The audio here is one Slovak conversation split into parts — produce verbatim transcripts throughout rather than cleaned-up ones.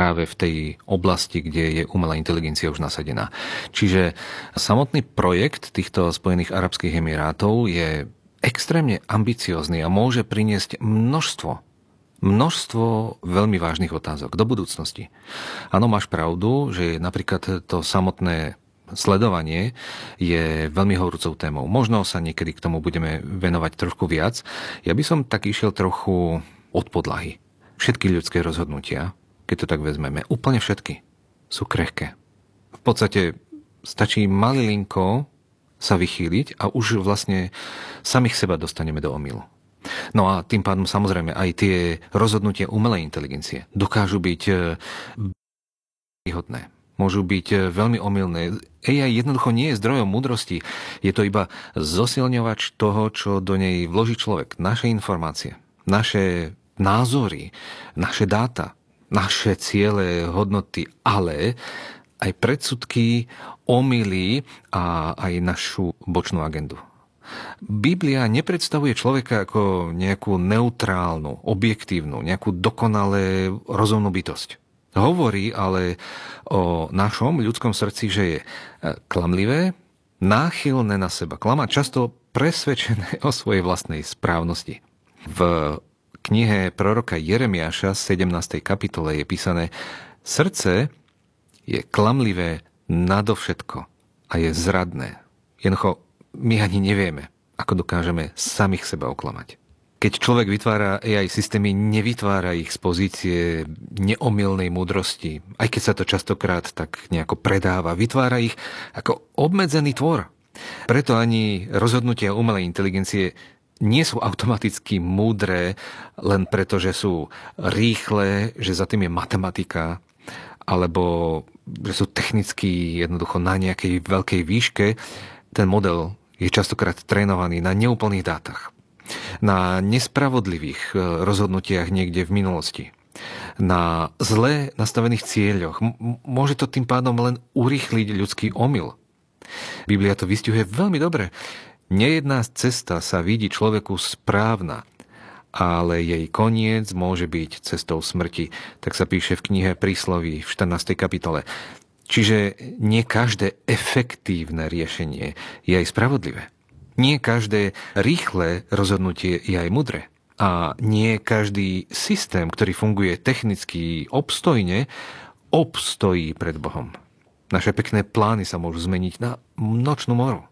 práve v tej oblasti, kde je umelá inteligencia už nasadená. Čiže samotný projekt týchto Spojených arabských emirátov je extrémne ambiciózny a môže priniesť množstvo, množstvo veľmi vážnych otázok do budúcnosti. Áno, máš pravdu, že napríklad to samotné sledovanie je veľmi horúcou témou. Možno sa niekedy k tomu budeme venovať trošku viac. Ja by som tak išiel trochu od podlahy. Všetky ľudské rozhodnutia, keď to tak vezmeme, úplne všetky sú krehké. V podstate stačí malilinko sa vychýliť a už vlastne samých seba dostaneme do omylu. No a tým pádom samozrejme aj tie rozhodnutia umelej inteligencie dokážu byť výhodné. Môžu byť veľmi omylné. á í jednoducho nie je zdrojom múdrosti. Je to iba zosilňovač toho, čo do nej vloží človek. Naše informácie, naše názory, naše dáta, naše ciele, hodnoty, ale aj predsudky, omyly a aj našu bočnú agendu. Biblia nepredstavuje človeka ako nejakú neutrálnu, objektívnu, nejakú dokonale rozumnú bytosť. Hovorí ale o našom ľudskom srdci, že je klamlivé, náchylné na seba klama, často presvedčené o svojej vlastnej správnosti. V knihe proroka Jeremiáša sedemnástej kapitole je písané: srdce je klamlivé nadovšetko a je zradné. Jednoducho, my ani nevieme, ako dokážeme samých seba oklamať. Keď človek vytvára á í systémy, nevytvára ich z pozície neomylnej múdrosti, aj keď sa to častokrát tak nejako predáva. Vytvára ich ako obmedzený tvor. Preto ani rozhodnutia umelej inteligencie nie sú automaticky múdre len preto, že sú rýchle, že za tým je matematika, alebo že sú technicky jednoducho na nejakej veľkej výške. Ten model je častokrát trénovaný na neúplných dátach, na nespravodlivých rozhodnutiach niekde v minulosti, na zle nastavených cieľoch. Môže to tým pádom len urýchliť ľudský omyl. Biblia to vystihuje veľmi dobre. Nejedná cesta sa vidí človeku správna, ale jej koniec môže byť cestou smrti. Tak sa píše v knihe Prísloví v štrnástej kapitole. Čiže nie každé efektívne riešenie je aj spravodlivé. Nie každé rýchle rozhodnutie je aj mudré. A nie každý systém, ktorý funguje technicky obstojne, obstojí pred Bohom. Naše pekné plány sa môžu zmeniť na nočnú moru.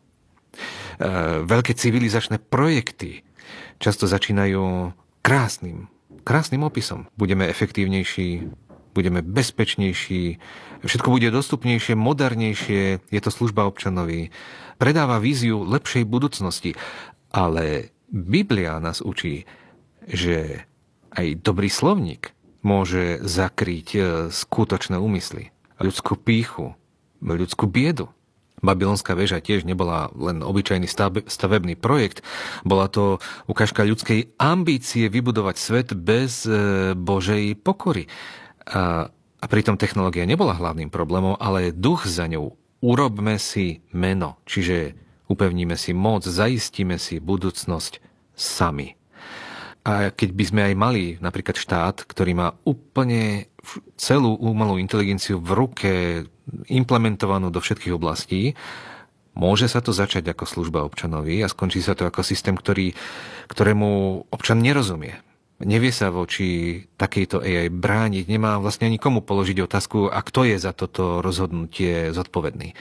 Veľké civilizačné projekty často začínajú krásnym, krásnym opisom. Budeme efektívnejší, budeme bezpečnejší, všetko bude dostupnejšie, modernejšie, je to služba občanovi, predáva víziu lepšej budúcnosti. Ale Biblia nás učí, že aj dobrý slovník môže zakryť skutočné úmysly, ľudskú pýchu, ľudskú biedu. Babylonská väža tiež nebola len obyčajný stavebný projekt, bola to ukážka ľudskej ambície vybudovať svet bez Božej pokory. A, a pritom technológia nebola hlavným problémom, ale duch za ňou. Urobme si meno, čiže upevníme si moc, zaistíme si budúcnosť sami. A keď by sme aj mali napríklad štát, ktorý má úplne celú umelú inteligenciu v ruke, implementovanú do všetkých oblastí, môže sa to začať ako služba občanovi a skončí sa to ako systém, ktorý, ktorému občan nerozumie. Nevie sa voči takejto á í brániť, nemá vlastne ani komu položiť otázku, a kto je za toto rozhodnutie zodpovedný.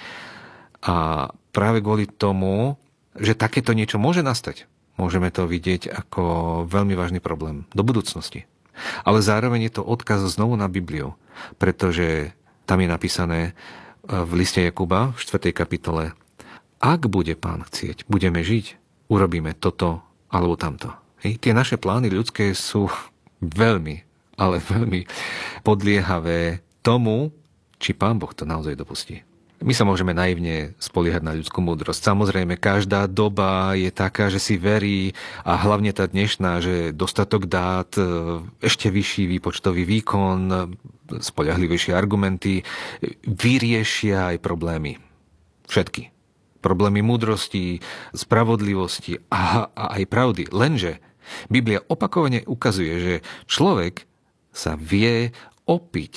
A práve kvôli tomu, že takéto niečo môže nastať, môžeme to vidieť ako veľmi vážny problém do budúcnosti. Ale zároveň je to odkaz znovu na Bibliu, pretože tam je napísané v liste Jakuba v štvrtej kapitole: ak bude Pán chcieť, budeme žiť, urobíme toto alebo tamto. Hej. Tie naše plány ľudské sú veľmi, ale veľmi podliehavé tomu, či Pán Boh to naozaj dopustí. My sa môžeme naivne spoliehať na ľudskú múdrosť. Samozrejme, každá doba je taká, že si verí, a hlavne tá dnešná, že dostatok dát, ešte vyšší výpočtový výkon, spoľahlivejšie argumenty vyriešia aj problémy. Všetky. Problémy múdrosti, spravodlivosti a, a aj pravdy. Lenže Biblia opakovane ukazuje, že človek sa vie opiť